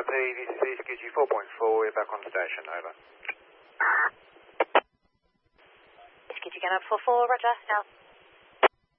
copy, this is ESQG 4.4, we're back on station, over. ESQG Gunner 44, roger, now.